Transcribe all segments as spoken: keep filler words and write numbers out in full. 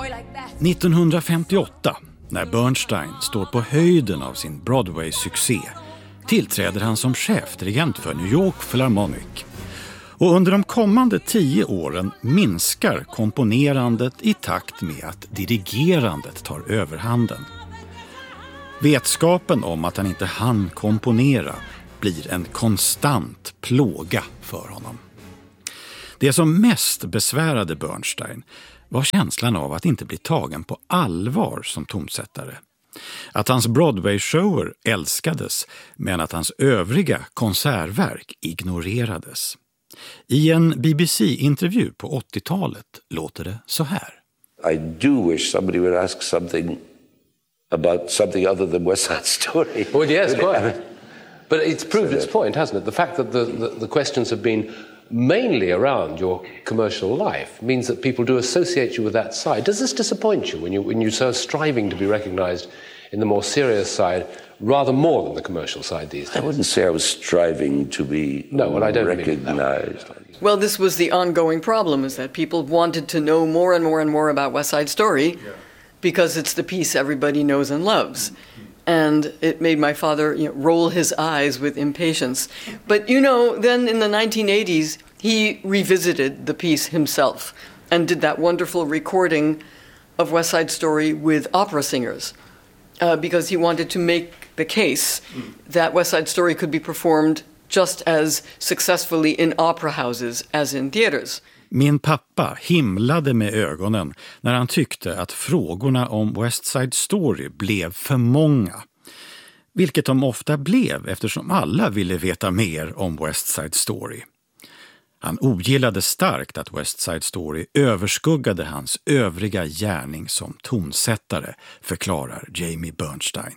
nittonhundrafemtioåtta, när Bernstein står på höjden av sin Broadway-succé, tillträder han som chefdirigent för New York Philharmonic. Och under de kommande tio åren minskar komponerandet i takt med att dirigerandet tar överhanden. Vetskapen om att han inte hann komponera blir en konstant plåga för honom. Det som mest besvärade Bernstein var känslan av att inte bli tagen på allvar som tonsättare. Att hans Broadway-shower älskades, men att hans övriga konsertverk ignorerades. I en B B C-intervju på åttiotalet låter det så här. I do wish somebody would ask something about something other than West Side Story. Well, yes, quite. But it's proved its point, hasn't it? The fact that the, the, the questions have been mainly around your commercial life means that people do associate you with that side. Does this disappoint you when you when you're so striving to be recognized in the more serious side rather more than the commercial side these days? I wouldn't say I was striving to be no, well, I don't recognized. Well, this was the ongoing problem, is that people wanted to know more and more and more about West Side Story yeah. because it's the piece everybody knows and loves. And it made my father, you know, roll his eyes with impatience. But, you know, then in the nineteen eighties, he revisited the piece himself and did that wonderful recording of West Side Story with opera singers uh, because he wanted to make the case that West Side Story could be performed just as successfully in opera houses as in theaters. Min pappa himlade med ögonen när han tyckte att frågorna om West Side Story blev för många. Vilket de ofta blev eftersom alla ville veta mer om West Side Story. Han ogillade starkt att West Side Story överskuggade hans övriga gärning som tonsättare, förklarar Jamie Bernstein.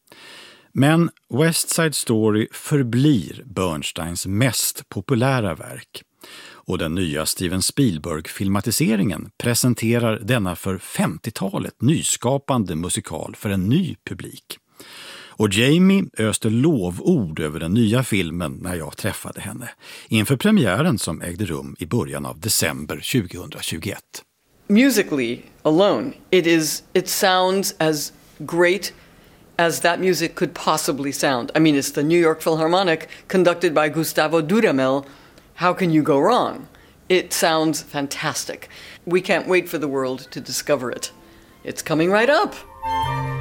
Men West Side Story förblir Bernsteins mest populära verk. Och den nya Steven Spielberg-filmatiseringen presenterar denna för femtiotalet nyskapande musikal för en ny publik. Och Jamie öste lovord över den nya filmen när jag träffade henne, inför premiären som ägde rum i början av december tjugohundratjugoett. Musically alone, it is it sounds as great as that music could possibly sound. I mean, it's the New York Philharmonic conducted by Gustavo Dudamel. How can you go wrong? It sounds fantastic. We can't wait for the world to discover it. It's coming right up.